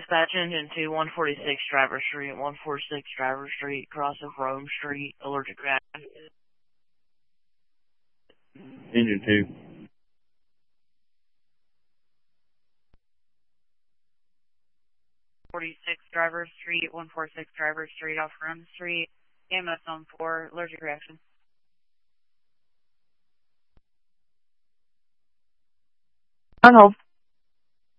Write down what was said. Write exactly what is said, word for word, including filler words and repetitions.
Dispatch engine to one forty-six Driver Street, one forty-six Driver Street, cross of Rome Street, allergic reaction. Engine two. forty-six Driver Street, one forty-six Driver Street, off Rome Street, E M S on four, allergic reaction. On hold.